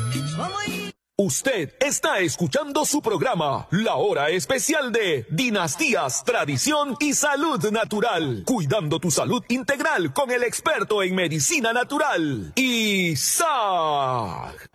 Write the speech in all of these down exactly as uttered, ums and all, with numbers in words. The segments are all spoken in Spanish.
Usted está escuchando su programa, La Hora Especial de Dinastías, Tradición y Salud Natural. Cuidando tu salud integral con el experto en medicina natural, Isaac.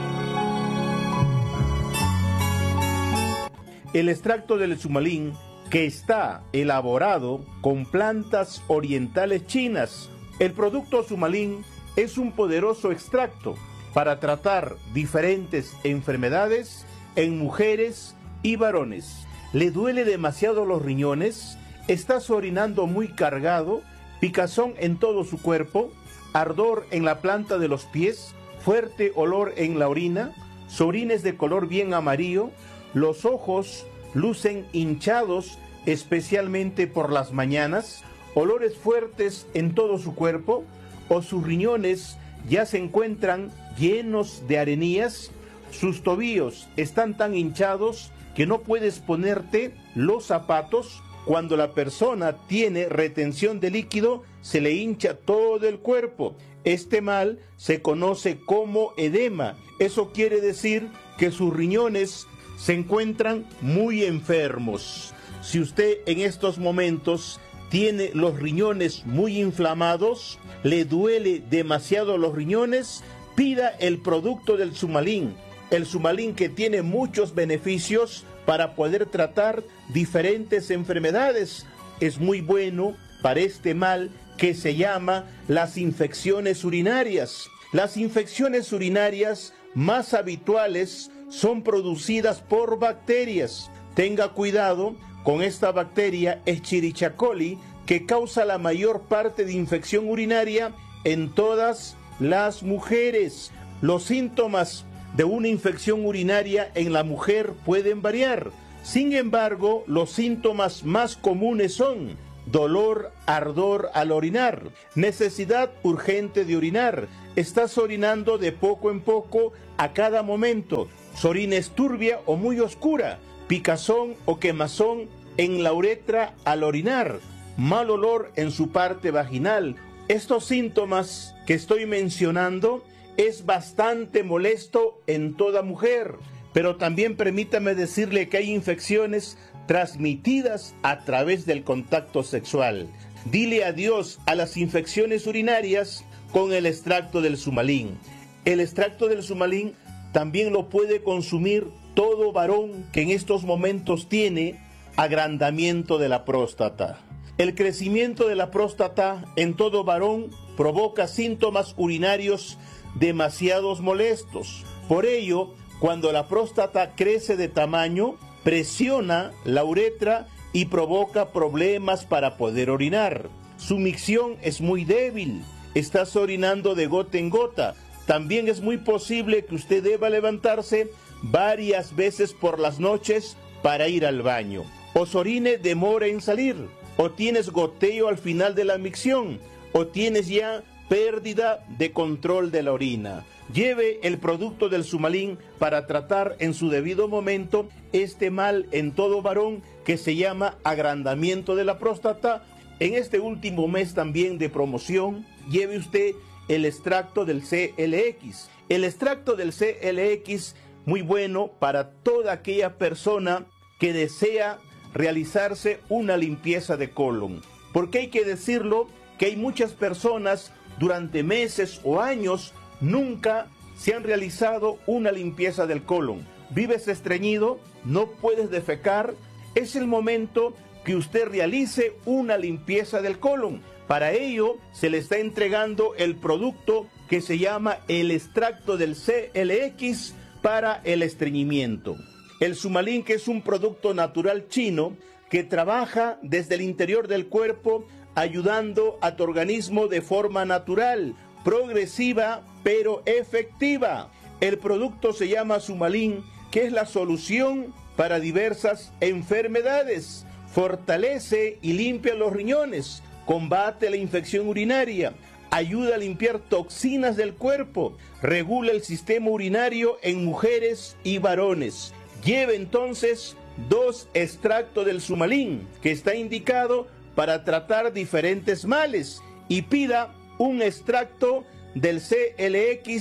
El extracto del sumalín, que está elaborado con plantas orientales chinas. El producto sumalín es un poderoso extracto para tratar diferentes enfermedades en mujeres y varones. ¿Le duele demasiado los riñones? ¿Estás orinando muy cargado? ¿Picazón en todo su cuerpo? ¿Ardor en la planta de los pies? ¿Fuerte olor en la orina? ¿Orines de color bien amarillo? ¿Los ojos lucen hinchados especialmente por las mañanas? ¿Olores fuertes en todo su cuerpo? ¿O sus riñones ya se encuentran llenos de arenías? ¿Sus tobillos están tan hinchados que no puedes ponerte los zapatos? Cuando la persona tiene retención de líquido, se le hincha todo el cuerpo. Este mal se conoce como edema. Eso quiere decir que sus riñones se encuentran muy enfermos. Si usted en estos momentos tiene los riñones muy inflamados, le duele demasiado los riñones, pida el producto del sumalín. El sumalín, que tiene muchos beneficios para poder tratar diferentes enfermedades. Es muy bueno para este mal que se llama las infecciones urinarias. Las infecciones urinarias más habituales son producidas por bacterias. Tenga cuidado con esta bacteria Escherichia coli, que causa la mayor parte de infección urinaria en todas las mujeres. Los síntomas de una infección urinaria en la mujer pueden variar. Sin embargo, los síntomas más comunes son dolor, ardor al orinar, necesidad urgente de orinar, estás orinando de poco en poco a cada momento, su orina es turbia o muy oscura, picazón o quemazón en la uretra al orinar, mal olor en su parte vaginal. Estos síntomas que estoy mencionando es bastante molesto en toda mujer, pero también permítame decirle que hay infecciones transmitidas a través del contacto sexual. Dile adiós a las infecciones urinarias con el extracto del sumalín. El extracto del sumalín también lo puede consumir todo varón que en estos momentos tiene agrandamiento de la próstata. El crecimiento de la próstata en todo varón provoca síntomas urinarios demasiados molestos. Por ello, cuando la próstata crece de tamaño, presiona la uretra y provoca problemas para poder orinar. Su micción es muy débil, estás orinando de gota en gota. También es muy posible que usted deba levantarse varias veces por las noches para ir al baño. O su orine demora en salir, o tienes goteo al final de la micción, o tienes ya pérdida de control de la orina. Lleve el producto del sumalín para tratar en su debido momento este mal en todo varón que se llama agrandamiento de la próstata. En este último mes también de promoción, lleve usted el extracto del C L X. El extracto del C L X, muy bueno para toda aquella persona que desea realizarse una limpieza de colon. Porque hay que decirlo que hay muchas personas durante meses o años nunca se han realizado una limpieza del colon. Vives estreñido, no puedes defecar. Es el momento que usted realice una limpieza del colon. Para ello se le está entregando el producto que se llama el extracto del C L X para el estreñimiento. El sumalín, que es un producto natural chino que trabaja desde el interior del cuerpo ayudando a tu organismo de forma natural, progresiva pero efectiva. El producto se llama sumalín, que es la solución para diversas enfermedades. Fortalece y limpia los riñones, combate la infección urinaria, ayuda a limpiar toxinas del cuerpo, regula el sistema urinario en mujeres y varones. Lleve entonces dos extractos del sumalín, que está indicado para tratar diferentes males, y pida un extracto del C L X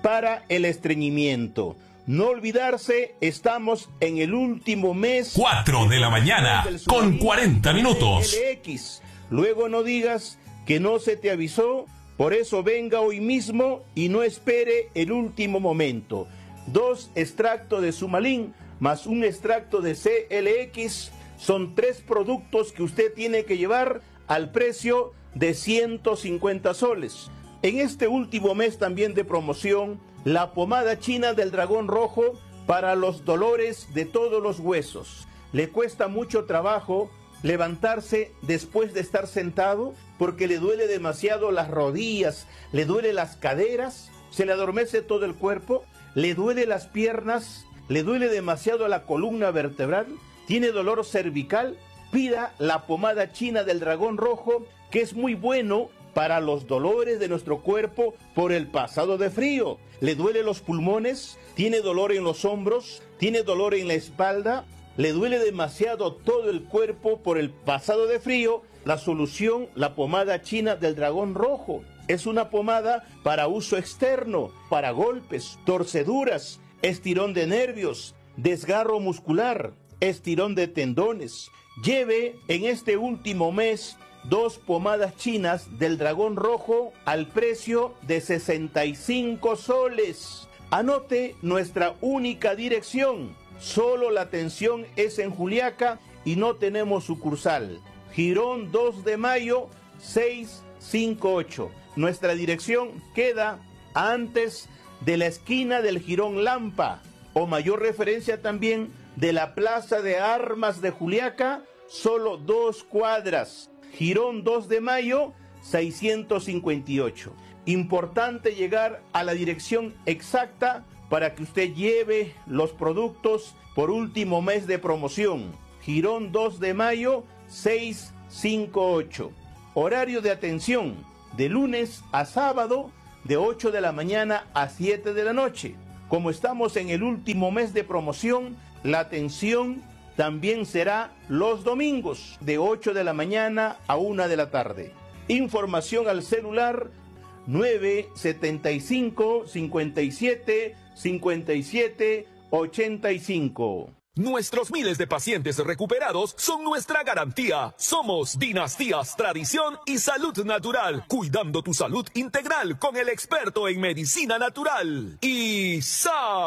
para el estreñimiento. No olvidarse, estamos en el último mes. cuatro de la mañana con cuarenta minutos. L X. Luego no digas que no se te avisó, por eso venga hoy mismo y no espere el último momento. Dos extractos de Sumalin más un extracto de C L X son tres productos que usted tiene que llevar al precio de ciento cincuenta soles. En este último mes también de promoción, la pomada china del dragón rojo para los dolores de todos los huesos. Le cuesta mucho trabajo levantarse después de estar sentado porque le duele demasiado las rodillas, le duele las caderas, se le adormece todo el cuerpo, le duele las piernas, le duele demasiado la columna vertebral, tiene dolor cervical. Pida la pomada china del dragón rojo, que es muy bueno para los dolores de nuestro cuerpo por el pasado de frío. Le duele los pulmones, tiene dolor en los hombros, tiene dolor en la espalda, le duele demasiado todo el cuerpo por el pasado de frío. La solución, la pomada china del dragón rojo. Es una pomada para uso externo, para golpes, torceduras, estirón de nervios, desgarro muscular, estirón de tendones. Lleve en este último mes dos pomadas chinas del dragón rojo al precio de sesenta y cinco soles. Anote nuestra única dirección. Solo la atención es en Juliaca y no tenemos sucursal. Girón dos de mayo seiscientos cincuenta y ocho. Nuestra dirección queda antes de la esquina del Jirón Lampa, o mayor referencia también de la Plaza de Armas de Juliaca, solo dos cuadras. Jirón dos de mayo seiscientos cincuenta y ocho. Importante llegar a la dirección exacta para que usted lleve los productos por último mes de promoción. Jirón dos de mayo seiscientos cincuenta y ocho. Horario de atención de lunes a sábado de ocho de la mañana a siete de la noche. Como estamos en el último mes de promoción, la atención también será los domingos de ocho de la mañana a una de la tarde. Información al celular nueve setenta y cinco, cincuenta y siete, cincuenta y siete, ochenta y cinco. Nuestros miles de pacientes recuperados son nuestra garantía. Somos Dinastías Tradición y Salud Natural, cuidando tu salud integral con el experto en medicina natural. I S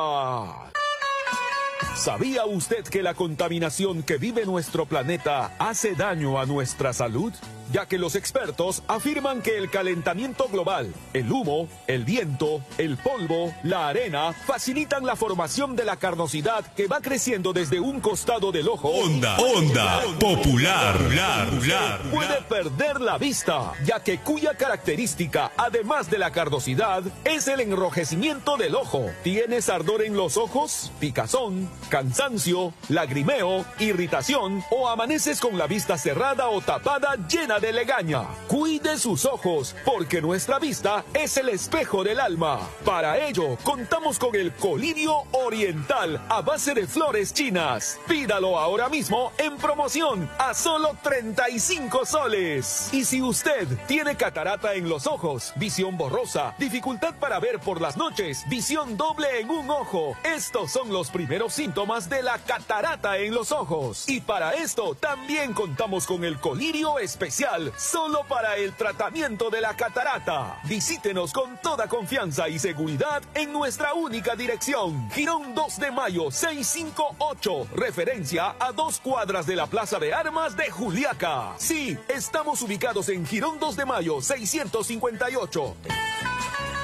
A. ¿Sabía usted que la contaminación que vive nuestro planeta hace daño a nuestra salud? Ya que los expertos afirman que el calentamiento global, el humo, el viento, el polvo, la arena, facilitan la formación de la carnosidad que va creciendo desde un costado del ojo. Onda, onda, popular, popular. Puede perder la vista, ya que cuya característica, además de la carnosidad, es el enrojecimiento del ojo. ¿Tienes ardor en los ojos, picazón, cansancio, lagrimeo, irritación o amaneces con la vista cerrada o tapada llena de legaña? Cuide sus ojos, porque nuestra vista es el espejo del alma. Para ello, contamos con el colirio oriental a base de flores chinas. Pídalo ahora mismo en promoción a solo treinta y cinco soles. Y si usted tiene catarata en los ojos, visión borrosa, dificultad para ver por las noches, visión doble en un ojo, estos son los primeros síntomas de la catarata en los ojos. Y para esto también contamos con el colirio especial solo para el tratamiento de la catarata. Visítenos con toda confianza y seguridad en nuestra única dirección. Jirón dos de mayo seiscientos cincuenta y ocho, referencia a dos cuadras de la Plaza de Armas de Juliaca. Sí, estamos ubicados en Jirón dos de mayo seiscientos cincuenta y ocho.